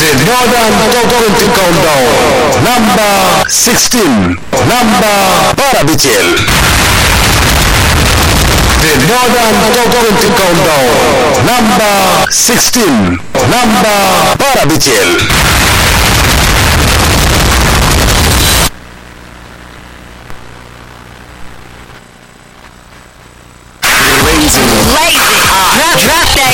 Northern Top 20 Countdown. Number 16. Number Parabichel. The Northern Top 20 Countdown. Number 16. Number Parabichel.